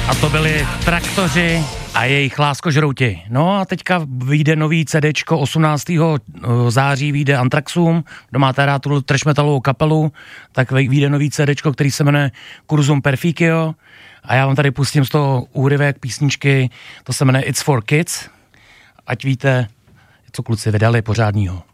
A to byli Traktoři a jejich Láskožrouti. No a teďka vyjde nový CDčko, 18. září vyjde Anthraxum, kdo máte rád tu trash metalovou kapelu, tak vyjde nový CDčko, který se jmenuje Cursum Perficio a já vám tady pustím z toho úryvek písničky, to se jmenuje It's for Kids, ať víte, co kluci vydali pořádního.